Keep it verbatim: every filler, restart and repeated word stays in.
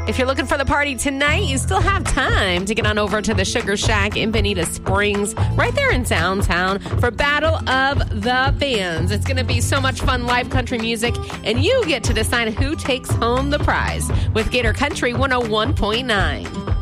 If you're looking for the party tonight, you still have time to get on over to the Sugar Shack in Bonita Springs, right there in Soundtown, for Battle of the Bands. It's going to be so much fun live country music, and you get to decide who takes home the prize with Gator Country one oh one point nine.